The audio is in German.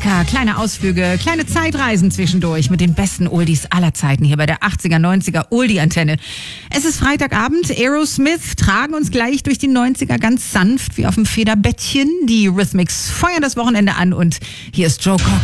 Klassiker, kleine Ausflüge, kleine Zeitreisen zwischendurch mit den besten Oldies aller Zeiten hier bei der 80er, 90er Oldie-Antenne. Es ist Freitagabend, Aerosmith tragen uns gleich durch die 90er ganz sanft wie auf dem Federbettchen. Die Rhythmics feuern das Wochenende an und hier ist Joe Cocker.